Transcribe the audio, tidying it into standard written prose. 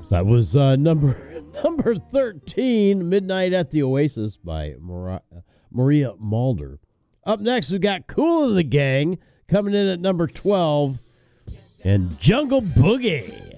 So that was number 13, Midnight at the Oasis by Maria Mulder. Up next, we got Kool and the Gang coming in at number 12, and Jungle Boogie.